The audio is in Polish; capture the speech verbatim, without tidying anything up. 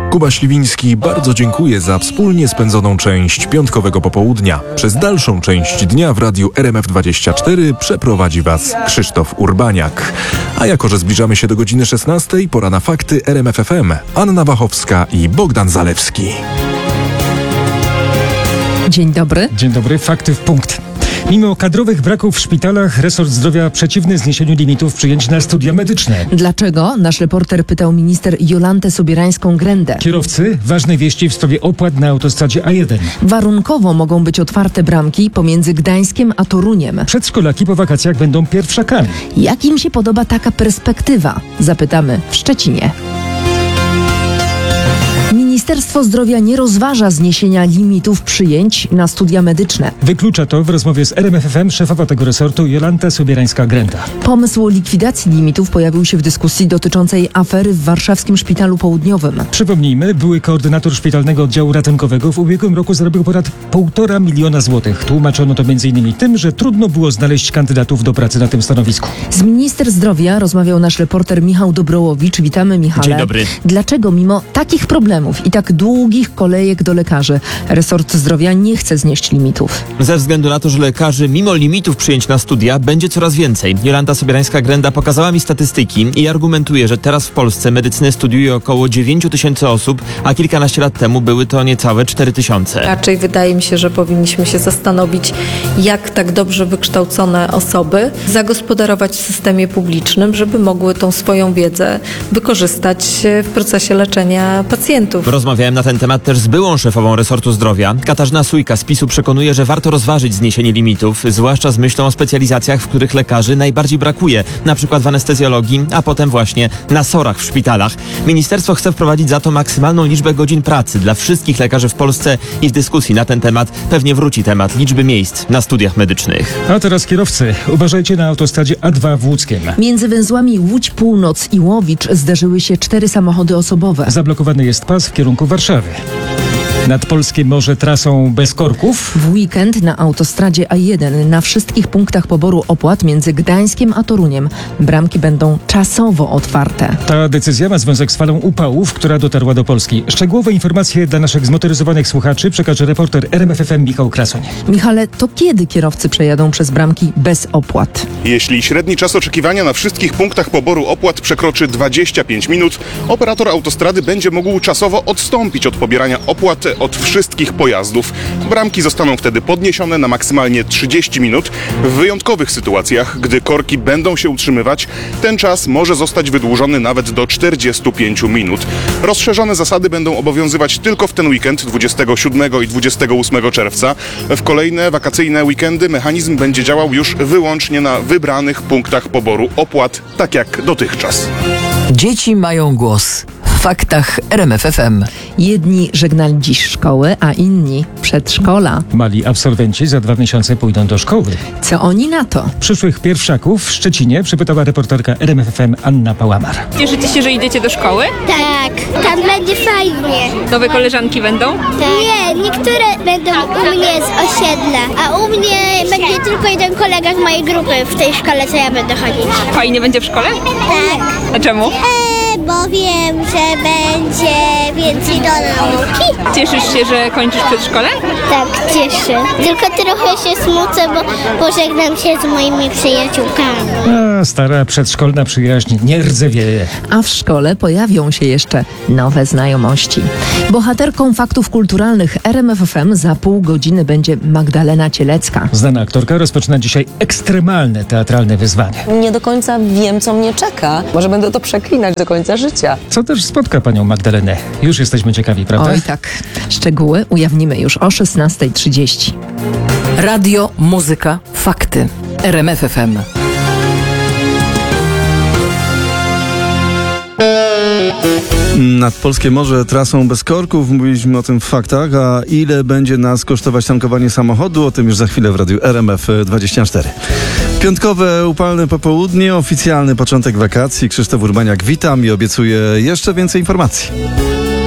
Kuba Śliwiński bardzo dziękuję za wspólnie spędzoną część piątkowego popołudnia. Przez dalszą część dnia w radiu R M F dwadzieścia cztery przeprowadzi Was Krzysztof Urbaniak. A jako, że zbliżamy się do godziny szesnastej, pora na fakty R M F F M. Anna Wachowska i Bogdan Zalewski. Dzień dobry. Dzień dobry. Fakty w punkt. Mimo kadrowych braków w szpitalach, resort zdrowia przeciwny zniesieniu limitów przyjęć na studia medyczne. Dlaczego? Nasz reporter pytał minister Jolantę Sobierańską-Grendę. Kierowcy, ważne wieści w sprawie opłat na autostradzie A jeden. Warunkowo mogą być otwarte bramki pomiędzy Gdańskiem a Toruniem. Przedszkolaki po wakacjach będą pierwszakami. Jak im się podoba taka perspektywa? Zapytamy w Szczecinie. Ministerstwo Zdrowia nie rozważa zniesienia limitów przyjęć na studia medyczne. Wyklucza to w rozmowie z R M F F M szefowa tego resortu Jolanta Sobierańska-Grenda. Pomysł likwidacji limitów pojawił się w dyskusji dotyczącej afery w warszawskim Szpitalu Południowym. Przypomnijmy, były koordynator szpitalnego oddziału ratunkowego w ubiegłym roku zarobił ponad półtora miliona złotych. Tłumaczono to między innymi tym, że trudno było znaleźć kandydatów do pracy na tym stanowisku. Z minister zdrowia rozmawiał nasz reporter Michał Dobrołowicz. Witamy, Michale. Dzień dobry. Dlaczego mimo takich problemów i tak długich kolejek do lekarzy resort zdrowia nie chce znieść limitów? Ze względu na to, że lekarzy mimo limitów przyjęć na studia będzie coraz więcej. Jolanta Sobierańska-Grenda pokazała mi statystyki i argumentuje, że teraz w Polsce medycynę studiuje około dziewięć tysięcy osób, a kilkanaście lat temu były to niecałe cztery tysiące. Raczej wydaje mi się, że powinniśmy się zastanowić, jak tak dobrze wykształcone osoby zagospodarować w systemie publicznym, żeby mogły tą swoją wiedzę wykorzystać w procesie leczenia pacjentów. Rozmawiałem na ten temat też z byłą szefową resortu zdrowia. Katarzyna Sujka z PiSu przekonuje, że warto rozważyć zniesienie limitów, zwłaszcza z myślą o specjalizacjach, w których lekarzy najbardziej brakuje, na przykład w anestezjologii, a potem właśnie na sorach w szpitalach. Ministerstwo chce wprowadzić za to maksymalną liczbę godzin pracy dla wszystkich lekarzy w Polsce i w dyskusji na ten temat pewnie wróci temat liczby miejsc na studiach medycznych. A teraz kierowcy, uważajcie na autostradzie A dwa w Łódzkiem. Między węzłami Łódź Północ i Łowicz zderzyły się cztery samochody osobowe. Zablokowany jest pas w kierunku Warszawy. Nad polskie morze trasą bez korków. W weekend na autostradzie A jeden na wszystkich punktach poboru opłat między Gdańskiem a Toruniem bramki będą czasowo otwarte. Ta decyzja ma związek z falą upałów, która dotarła do Polski. Szczegółowe informacje dla naszych zmotoryzowanych słuchaczy przekaże reporter R M F F M Michał Krasoń. Michale, to kiedy kierowcy przejadą przez bramki bez opłat? Jeśli średni czas oczekiwania na wszystkich punktach poboru opłat przekroczy dwadzieścia pięć minut, operator autostrady będzie mógł czasowo odstąpić od pobierania opłat od wszystkich pojazdów. Bramki zostaną wtedy podniesione na maksymalnie trzydzieści minut. W wyjątkowych sytuacjach, gdy korki będą się utrzymywać, ten czas może zostać wydłużony nawet do czterdziestu pięciu minut. Rozszerzone zasady będą obowiązywać tylko w ten weekend dwudziestego siódmego i dwudziestego ósmego czerwca. W kolejne wakacyjne weekendy mechanizm będzie działał już wyłącznie na wybranych punktach poboru opłat, tak jak dotychczas. Dzieci mają głos. W faktach R M F F M. Jedni żegnali dziś szkoły, a inni przedszkola. Mali absolwenci za dwa miesiące pójdą do szkoły. Co oni na to? Przyszłych pierwszaków w Szczecinie przypytała reporterka R M F F M Anna Pałamar. Cieszycie się, że idziecie do szkoły? Tak, tam będzie fajnie. Nowe koleżanki będą? Tak. Nie, niektóre będą u mnie z osiedla, a u mnie będzie tylko jeden kolega z mojej grupy w tej szkole, co ja będę chodzić. Fajnie będzie w szkole? Tak. A czemu? E, bo wiem, że będzie więcej do nauki. Cieszysz się, że kończysz przedszkole? Tak, cieszę. Tylko trochę się smucę, bo pożegnam się z moimi przyjaciółkami. A stara przedszkolna przyjaźń nie rdzewieje. A w szkole pojawią się jeszcze nowe znajomości. Bohaterką faktów kulturalnych R M F F M za pół godziny będzie Magdalena Cielecka. Znana aktorka rozpoczyna dzisiaj ekstremalne teatralne wyzwanie. Nie do końca wiem, co mnie czeka. Może będę to przeklinać do końca życia. Co też spotka panią Magdalenę. Już jesteśmy ciekawi, prawda? Oj tak. Szczegóły ujawnimy już o szesnasta trzydzieści. Radio, muzyka, fakty. R M F F M. Nad polskie morze trasą bez korków. Mówiliśmy o tym w faktach. A ile będzie nas kosztować tankowanie samochodu? O tym już za chwilę w radiu R M F dwadzieścia cztery. Piątkowe, upalne popołudnie, oficjalny początek wakacji. Krzysztof Urbaniak, witam i obiecuję jeszcze więcej informacji.